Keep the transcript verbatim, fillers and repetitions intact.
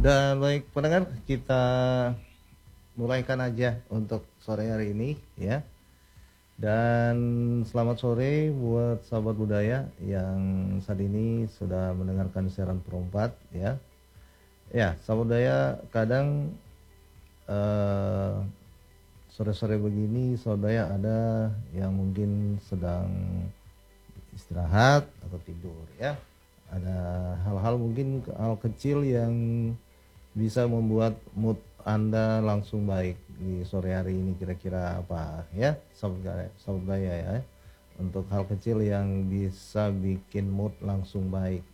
Dan baik pendengar, kita mulaikan aja untuk sore hari ini ya. Dan selamat sore buat sahabat budaya yang saat ini sudah mendengarkan siaran perempat ya. Ya, sahabat budaya kadang eh, sore-sore begini sahabat budaya ada yang mungkin sedang istirahat atau tidur ya. Ada hal-hal mungkin hal kecil yang bisa membuat mood Anda langsung baik di sore hari ini, kira-kira apa ya sahabat budaya ya, untuk hal kecil yang bisa bikin mood langsung baik